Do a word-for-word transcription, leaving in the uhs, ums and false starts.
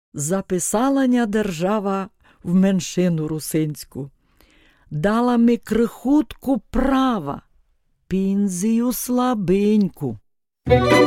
Записала ня держава в меншину русинську, дала ми крихутку права, пінзію слабеньку.